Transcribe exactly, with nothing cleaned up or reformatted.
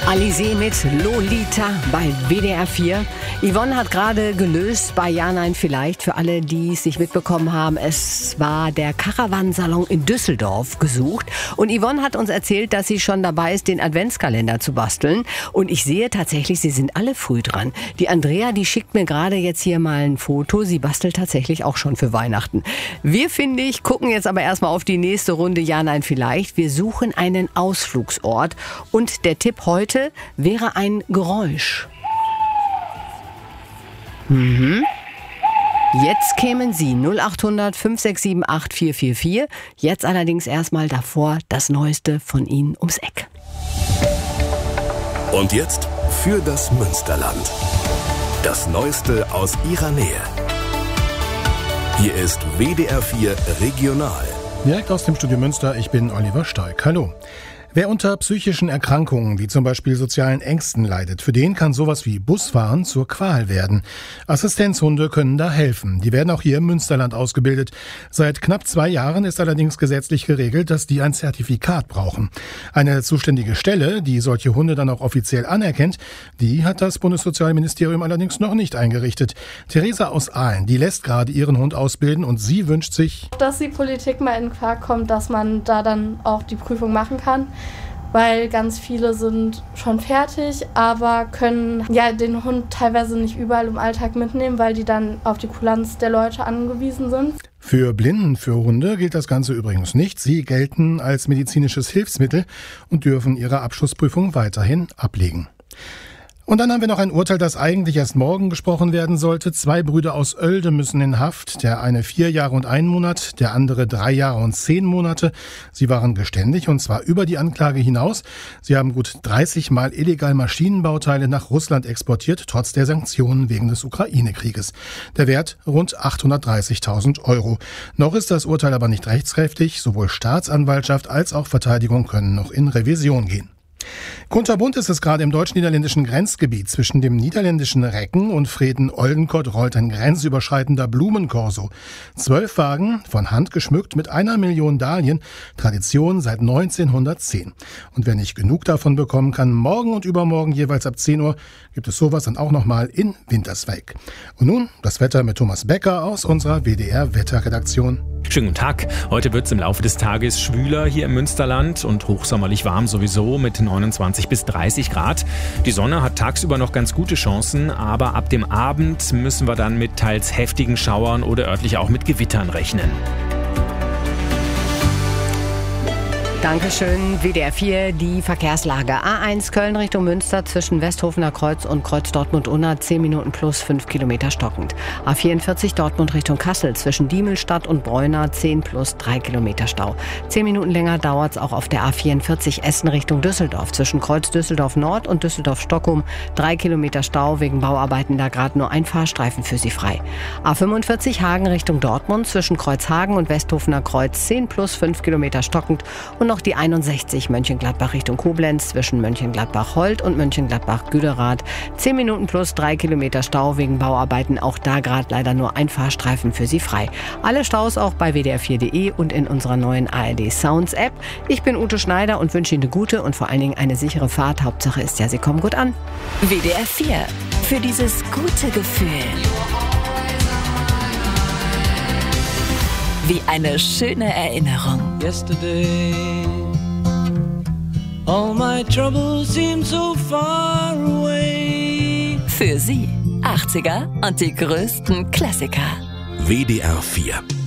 Alizée mit Lolita bei W D R vier. Yvonne hat gerade gelöst bei Ja, Nein, Vielleicht. Für alle, die es nicht mitbekommen haben, es war der Caravansalon in Düsseldorf gesucht. Und Yvonne hat uns erzählt, dass sie schon dabei ist, den Adventskalender zu basteln. Und ich sehe tatsächlich, sie sind alle früh dran. Die Andrea, die schickt mir gerade jetzt hier mal ein Foto. Sie bastelt tatsächlich auch schon für Weihnachten. Wir, finde ich, gucken jetzt aber erstmal auf die nächste Runde Ja, Nein, Vielleicht. Wir suchen einen Ausflugsort. Und der Tipp heute wäre ein Geräusch. Mhm. Jetzt kämen Sie null acht hundert fünf sechs sieben acht vier vier vier. Jetzt allerdings erstmal davor das Neueste von Ihnen ums Eck. Und jetzt für das Münsterland. Das Neueste aus Ihrer Nähe. Hier ist W D R vier Regional. Direkt aus dem Studio Münster, ich bin Oliver Steig. Hallo. Wer unter psychischen Erkrankungen wie zum Beispiel sozialen Ängsten leidet, für den kann sowas wie Busfahren zur Qual werden. Assistenzhunde können da helfen. Die werden auch hier im Münsterland ausgebildet. Seit knapp zwei Jahren ist allerdings gesetzlich geregelt, dass die ein Zertifikat brauchen. Eine zuständige Stelle, die solche Hunde dann auch offiziell anerkennt, die hat das Bundessozialministerium allerdings noch nicht eingerichtet. Theresa aus Aalen, die lässt gerade ihren Hund ausbilden und sie wünscht sich, dass die Politik mal in Quark kommt, dass man da dann auch die Prüfung machen kann. Weil ganz viele sind schon fertig, aber können ja den Hund teilweise nicht überall im Alltag mitnehmen, weil die dann auf die Kulanz der Leute angewiesen sind. Für Blindenführhunde gilt das Ganze übrigens nicht. Sie gelten als medizinisches Hilfsmittel und dürfen ihre Abschlussprüfung weiterhin ablegen. Und dann haben wir noch ein Urteil, das eigentlich erst morgen gesprochen werden sollte. Zwei Brüder aus Oelde müssen in Haft. Der eine vier Jahre und einen Monat, der andere drei Jahre und zehn Monate. Sie waren geständig und zwar über die Anklage hinaus. Sie haben gut dreißig Mal illegal Maschinenbauteile nach Russland exportiert, trotz der Sanktionen wegen des Ukraine-Krieges. Der Wert rund achthundertdreißigtausend Euro. Noch ist das Urteil aber nicht rechtskräftig. Sowohl Staatsanwaltschaft als auch Verteidigung können noch in Revision gehen. Kunterbunt ist es gerade im deutsch-niederländischen Grenzgebiet. Zwischen dem niederländischen Recken und Vreden-Oldenkot rollt ein grenzüberschreitender Blumenkorso. Zwölf Wagen, von Hand geschmückt mit einer Million Dahlien, Tradition seit neunzehnhundertzehn. Und wer nicht genug davon bekommen kann, morgen und übermorgen jeweils ab zehn Uhr gibt es sowas dann auch nochmal in Winterswijk. Und nun das Wetter mit Thomas Becker aus unserer W D R-Wetterredaktion. Schönen guten Tag. Heute wird es im Laufe des Tages schwüler hier im Münsterland und hochsommerlich warm sowieso mit neunundzwanzig bis dreißig Grad. Die Sonne hat tagsüber noch ganz gute Chancen, aber ab dem Abend müssen wir dann mit teils heftigen Schauern oder örtlich auch mit Gewittern rechnen. Dankeschön, W D R vier, die Verkehrslage. A eins Köln Richtung Münster zwischen Westhofener Kreuz und Kreuz Dortmund-Unna, zehn Minuten plus fünf Kilometer stockend. A vierundvierzig Dortmund Richtung Kassel zwischen Diemelstadt und Breuna, zehn plus drei Kilometer Stau. zehn Minuten länger dauert es auch auf der A vierundvierzig Essen Richtung Düsseldorf zwischen Kreuz Düsseldorf Nord und Düsseldorf-Stockholm, drei Kilometer Stau wegen Bauarbeiten, da gerade nur ein Fahrstreifen für Sie frei. A fünfundvierzig Hagen Richtung Dortmund zwischen Kreuz Hagen und Westhofener Kreuz, zehn plus fünf Kilometer stockend und noch die einundsechzig Mönchengladbach Richtung Koblenz zwischen Mönchengladbach-Holt und Mönchengladbach-Güderath. zehn Minuten plus drei Kilometer Stau wegen Bauarbeiten. Auch da gerade leider nur ein Fahrstreifen für Sie frei. Alle Staus auch bei w d r vier punkt d e und in unserer neuen A R D Sounds App. Ich bin Ute Schneider und wünsche Ihnen eine gute und vor allen Dingen eine sichere Fahrt. Hauptsache ist ja, Sie kommen gut an. W D R vier. Für dieses gute Gefühl. Wie eine schöne Erinnerung. Yesterday, all my troubles seem so far away. Für Sie achtziger und die größten Klassiker. W D R vier